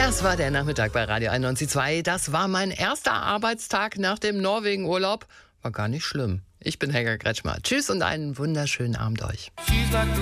Das war der Nachmittag bei Radio 91.2. Das war mein erster Arbeitstag nach dem Norwegen-Urlaub. War gar nicht schlimm. Ich bin Helga Kretschmer. Tschüss und einen wunderschönen Abend euch.